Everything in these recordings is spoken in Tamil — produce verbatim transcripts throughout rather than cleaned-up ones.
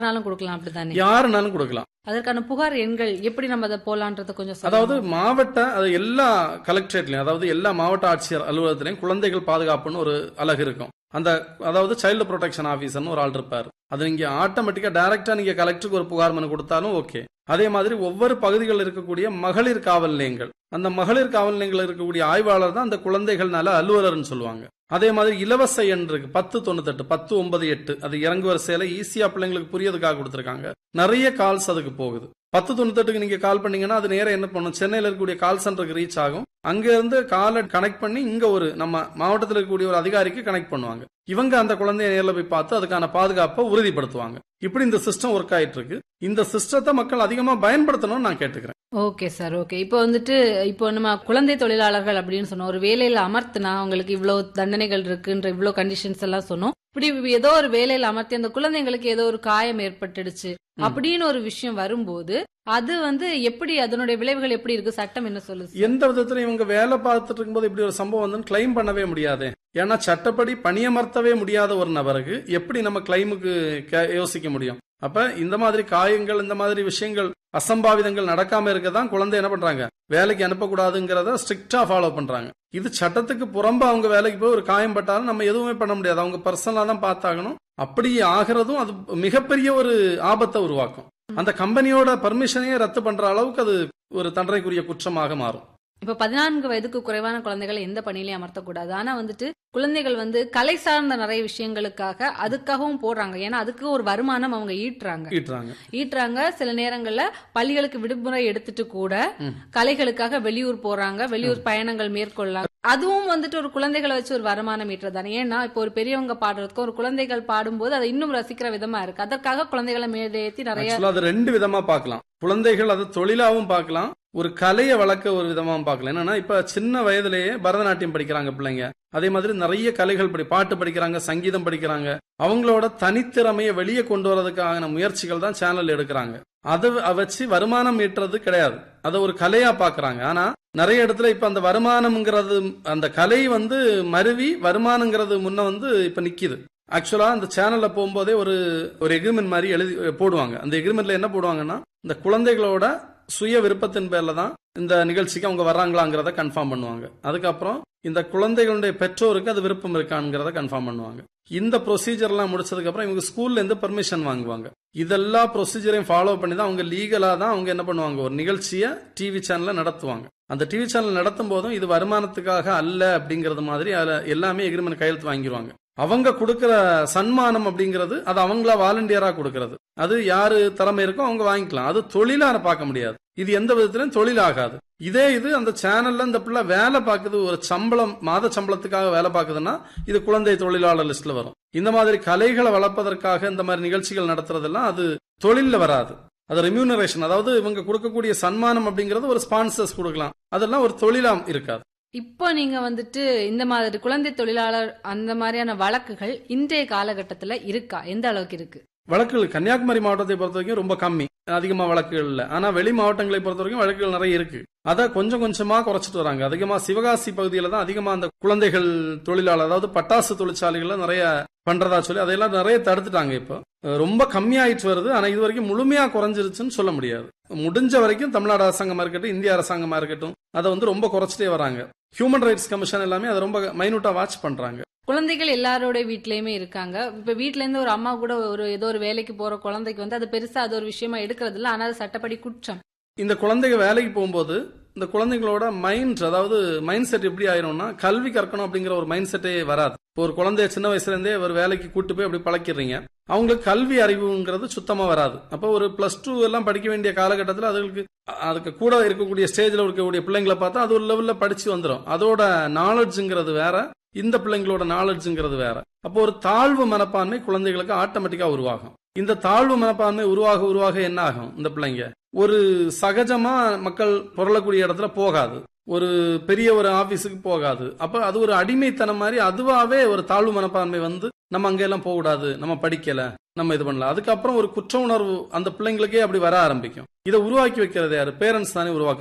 யாருனாலும் கொடுக்கலாம் அப்படித்தானே? யாருனாலும் கொடுக்கலாம். அதற்கான புகார் எண்கள் எப்படி நம்ம அதை போலான்றத கொஞ்சம் சொல்லுங்க. அதாவது மாவட்ட அது எல்லா கலெக்டரேட்லயும், அதாவது எல்லா மாவட்ட ஆட்சியர் அலுவலகத்திலையும் குழந்தைகள் பாதுகாப்புன்னு ஒரு அலகு இருக்கும். அந்த அதாவது சைல்டு ப்ரொடெக்ஷன் ஆபீசர்னு ஒரு ஆள் இருப்பாரு. அது நீங்க ஆட்டோமேட்டிக்கா டைரக்டா நீங்க கலெக்டருக்கு ஒரு புகார் மனு கொடுத்தாலும் ஓகே. அதே மாதிரி ஒவ்வொரு பகுதிகளில் இருக்கக்கூடிய மகளிர் காவல் நிலையங்கள், அந்த மகளிர் காவல் நிலையங்கள் இருக்கக்கூடிய ஆய்வாளர் தான் அந்த குழந்தைகள் நல அலுவலர்னு சொல்லுவாங்க. அதே மாதிரி இலவச எண் இருக்கு பத்து தொண்ணூத்தி எட்டு பத்து ஒன்பது எட்டு. அது இறங்கு வரிசையில ஈஸியா பிள்ளைங்களுக்கு புரியதுக்காக கொடுத்திருக்காங்க. நிறைய கால்ஸ் அதுக்கு போகுது. பத்து தொண்ணூத்தி எட்டுக்கு நீங்க கால் பண்ணீங்கன்னா அது நேரம் என்ன பண்ணும், சென்னையில இருக்கக்கூடிய கால் சென்டருக்கு ரீச் ஆகும். அங்க இருந்து காலை கனெக்ட் பண்ணி இங்க ஒரு நம்ம மாவட்டத்தில் இருக்கக்கூடிய ஒரு அதிகாரிக்கு கனெக்ட் பண்ணுவாங்க. இவங்க அந்த குழந்தைய நேரில் போய் பார்த்து அதுக்கான பாதுகாப்பை உறுதிப்படுத்துவாங்க. இப்படி இந்த சிஸ்டம் ஒர்க் ஆயிட்டு இருக்கு. இந்த சிஸ்டத்தை மக்கள் அதிகமா பயன்படுத்தணும்னு நான் கேட்டுக்கிறேன். Okay sir, okay. இப்போ வந்துட்டு இப்போ நம்ம குழந்தை தொழிலாளர்கள் அப்படின்னு சொன்னோம், ஒரு வேலையில அமர்த்தினா அவங்களுக்கு இவ்வளவு தண்டனைகள் இருக்குன்ற இவ்வளவு கண்டிஷன்ஸ் எல்லாம் சொன்னோம். இப்படி ஏதோ ஒரு வேலையில அமர்த்தி அந்த குழந்தைங்களுக்கு ஏதோ ஒரு காயம் ஏற்பட்டுடுச்சு அப்படின்னு ஒரு விஷயம் வரும்போது அது வந்து எப்படி, அதனுடைய விளைவுகள் எப்படி இருக்கு, சட்டம் என்ன சொல்லுது? எந்த விதத்துல இவங்க வேலை பார்த்துட்டு இருக்கும்போது இப்படி ஒரு சம்பவம் வந்து கிளைம் பண்ணவே முடியாது. ஏன்னா சட்டப்படி பணியமர்த்தவே முடியாத ஒரு நபருக்கு எப்படி நம்ம கிளைமுக்கு யோசிக்க முடியும்? அப்ப இந்த மாதிரி காயங்கள், இந்த மாதிரி விஷயங்கள், அசம்பாவிதங்கள் நடக்காம இருக்கதான் குழந்தை என்ன பண்றாங்க, வேலைக்கு அனுப்பக்கூடாதுங்கிறத ஸ்ட்ரிக்டா ஃபாலோ பண்றாங்க. இது சட்டத்துக்கு புறம்பா அவங்க வேலைக்கு போய் ஒரு காயம் பட்டாலும் நம்ம எதுவுமே பண்ண முடியாது. அவங்க பர்சனலா தான் பார்த்தாகணும். அப்படி ஆகிறதும் அது மிகப்பெரிய ஒரு ஆபத்தை உருவாக்கும். அந்த கம்பெனியோட பர்மிஷனையே ரத்து பண்ற அளவுக்கு அது ஒரு தண்டனைக்குரிய குற்றமாக மாறும். இப்ப பதினான்கு வயதுக்கு குறைவான குழந்தைகளை எந்த பணியிலையும் அமர்த்தக்கூடாது. ஆனா வந்துட்டு குழந்தைகள் வந்து கலை சார்ந்த நிறைய விஷயங்களுக்காக அதுக்காகவும் போடுறாங்க. ஏன்னா அதுக்கு ஒரு வருமானம் அவங்க ஈட்டுறாங்க ஈட்டுறாங்க ஈட்டுறாங்க சில நேரங்கள்ல பள்ளிகளுக்கு விடுமுறை எடுத்துட்டு கூட கலைகளுக்காக வெளியூர் போறாங்க, வெளியூர் பயணங்கள் மேற்கொள்ளாங்க. அதுவும் வந்துட்டு ஒரு குழந்தைகளை வச்சு ஒரு வருமானம் ஈட்டுறதானே. ஏன்னா இப்போ ஒரு பெரியவங்க பாடுறதுக்கும் ஒரு குழந்தைகள் பாடும்போது அதை இன்னும் ரசிக்கிற விதமா இருக்கு. அதற்காக குழந்தைகளை மேலேற்றி நிறைய அது ரெண்டு விதமா பார்க்கலாம். குழந்தைகள் அது தொழிலாவும் பார்க்கலாம், ஒரு கலையை வளர்க்க ஒரு விதமா பார்க்கலாம். என்னன்னா இப்ப சின்ன வயதிலேயே பரதநாட்டியம் படிக்கிறாங்க பிள்ளைங்க. அதே மாதிரி நிறைய கலைகள் படி பாட்டு படிக்கிறாங்க, சங்கீதம் படிக்கிறாங்க. அவங்களோட தனித்திறமையை வெளியே கொண்டு வரதுக்கான முயற்சிகள் தான் சேனல் எடுக்கிறாங்க. அதை வச்சு வருமானம் ஈட்டுறது கிடையாது, அதை ஒரு கலையா பாக்குறாங்க. ஆனா நிறைய இடத்துல இப்ப அந்த வருமானம்ங்கிறது, அந்த கலை வந்து மருவி வருமானங்கிறது முன்ன வந்து இப்ப நிக்குது. ஆக்சுவலா அந்த சேனல்ல போகும்போதே ஒரு ஒரு எக்ரிமெண்ட் மாதிரி எழுதி போடுவாங்க. அந்த எக்ரிமெண்ட்ல என்ன போடுவாங்கன்னா, இந்த குழந்தைகளோட சுய விருப்பத்தின் பேர்ல தான் இந்த நிகழ்ச்சிக்கு அவங்க வர்றாங்களாங்கிறத கன்ஃபார்ம் பண்ணுவாங்க. அதுக்கப்புறம் இந்த குழந்தைகளுடைய பெற்றோருக்கு அது விருப்பம் இருக்காங்கிறத கன்ஃபார்ம் பண்ணுவாங்க. இந்த ப்ரொசீஜர் எல்லாம் முடிச்சதுக்கு அப்புறம் இவங்க ஸ்கூல்ல இருந்து பெர்மிஷன் வாங்குவாங்க. இதெல்லா ப்ரொசீஜரையும் ஃபாலோ பண்ணி தான் அவங்க லீகலா தான் அவங்க என்ன பண்ணுவாங்க, ஒரு நிகழ்ச்சியை டிவி சேனல்ல நடத்துவாங்க. அந்த டிவி சேனல் நடத்தும் போதும் இது வருமானத்துக்காக அல்ல அப்படிங்கறது மாதிரி எல்லாமே எக்ரிமெண்ட் கையெழுத்து வாங்கிடுவாங்க. அவங்க கொடுக்கிற சன்மானம் அப்படிங்கிறது அது அவங்களா வாலண்டியரா கொடுக்கறது. அது யாரு திறமை இருக்கோ அவங்க வாங்கிக்கலாம். அது தொழிலா பார்க்க முடியாது. இது எந்த விதத்திலும் தொழில் ஆகாது. இதே இது அந்த சேனல்ல இந்த பிள்ளை வேலை பார்க்குது, ஒரு சம்பளம் மாத சம்பளத்துக்காக வேலை பார்க்குதுன்னா இது குழந்தை தொழிலாளர் லிஸ்ட்ல வரும். இந்த மாதிரி கலைகளை வளர்ப்பதற்காக இந்த மாதிரி நிகழ்ச்சிகள் நடத்துறதெல்லாம் அது தொழில்ல வராது. அது ரெம்யூனரேஷன், அதாவது இவங்க கொடுக்கக்கூடிய சன்மானம் அப்படிங்கிறது ஒரு ஸ்பான்சர்ஸ் கொடுக்கலாம். அதெல்லாம் ஒரு தொழிலாம் இருக்காது. இப்போ நீங்க வந்துட்டு இந்த மாதிரி குழந்தை தொழிலாளர் அந்த மாதிரியான வழக்குகள் இன்றைய காலகட்டத்துல இருக்கா, எந்த அளவுக்கு இருக்கு? வழக்குகள் கன்னியாகுமரி மாவட்டத்தை பொறுத்த வரைக்கும் ரொம்ப கம்மி, அதிகமா வழக்குகள் இல்ல. ஆனா வெளி மாவட்டங்களை பொறுத்த வரைக்கும் வழக்குகள் நிறைய இருக்கு. அதை கொஞ்சம் கொஞ்சமா குறைச்சிட்டு வராங்க. அதிகமா சிவகாசி பகுதியில தான் அதிகமா அந்த குழந்தைகள் தொழிலாளர், அதாவது பட்டாசு தொழிற்சாலைகள்ல நிறைய பண்றதா சொல்லி அதையெல்லாம் நிறைய தடுத்துட்டாங்க. இப்போ ரொம்ப கம்மியாயிட்டு வருது. ஆனா இது வரைக்கும் முழுமையா குறைஞ்சிருச்சுன்னு சொல்ல முடியாது. முடிஞ்ச வரைக்கும் தமிழ்நாடு அரசாங்கமா இருக்கட்டும், இந்திய அரசாங்கமா இருக்கட்டும், அதை வந்து ரொம்ப குறைச்சிட்டே வராங்க. ஹியூமன் ரைட்ஸ் கமிஷன் எல்லாமே அதை ரொம்ப மைனூட்டா வாட்ச் பண்றாங்க. குழந்தைகள் எல்லாரோட வீட்லயுமே இருக்காங்க. இப்ப வீட்டுல இருந்து ஒரு அம்மா கூட ஒரு ஏதோ ஒரு வேலைக்கு போற குழந்தைக்கு வந்து அது பெருசா அது ஒரு விஷயமா எடுக்கிறது இல்ல. ஆனா அது சட்டப்படி குற்றம். இந்த குழந்தைங்க வேலைக்கு போகும்போது இந்த குழந்தைங்களோட மைண்ட், அதாவது மைண்ட் செட் எப்படி ஆயிரும்னா, கல்வி கற்கணும் அப்படிங்கிற ஒரு மைண்ட் செட்டே வராது. இப்போ ஒரு குழந்தைய சின்ன வயசுல இருந்தே ஒரு வேலைக்கு கூட்டு போய் அப்படி பழக்கிறீங்க, அவங்களுக்கு கல்வி அறிவுங்கிறது சுத்தமா வராது. அப்போ ஒரு பிளஸ் டூ எல்லாம் படிக்க வேண்டிய காலகட்டத்தில் அதுக்கு அதுக்கு கூட இருக்கக்கூடிய ஸ்டேஜ்ல இருக்கக்கூடிய பிள்ளைங்களை பார்த்தா அது ஒரு லெவல்ல படிச்சு வந்துடும். அதோட நாலேஜ்ங்கிறது வேற, இந்த பிள்ளைங்களோட நாலேஜ்ங்கிறது வேற. அப்போ ஒரு தாழ்வு மனப்பான்மை குழந்தைகளுக்கு ஆட்டோமேட்டிக்கா உருவாகும். இந்த தாழ்வு மனப்பான்மை உருவாக உருவாக என்ன ஆகும், இந்த பிள்ளைங்க ஒரு சகஜமா மக்கள் பொருளக்கூடிய இடத்துல போகாது, ஒரு பெரிய ஒரு ஆபீஸுக்கு போகாது. அப்ப அது ஒரு அடிமைத்தனம் மாதிரி அதுவாவே ஒரு தாழ்வு மனப்பான்மை வந்து நம்ம அங்க எல்லாம் போக கூடாது, நம்ம படிக்கல, நம்ம இது பண்ணல. அதுக்கப்புறம் ஒரு குற்ற உணர்வு அந்த பிள்ளைங்களுக்கே அப்படி வர ஆரம்பிக்கும். இதை உருவாக்கி வைக்கிறது யாரு? பேரண்ட்ஸ் தானே உருவாக்குறாங்க.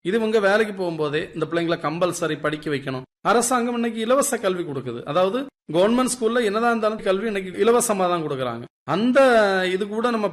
இது இவங்க வேலைக்கு போகும்போதே இந்த பிள்ளைங்களை கம்பல்சரி படிக்க வைக்கணும். அரசாங்கம் இன்னைக்கு இலவச கல்வி கொடுக்குது. அதாவது கவர்மெண்ட் ஸ்கூல்ல என்னதான் இருந்தாலும் கல்வி இன்னைக்கு இலவசமா தான் கொடுக்குறாங்க. அந்த இது கூட நம்ம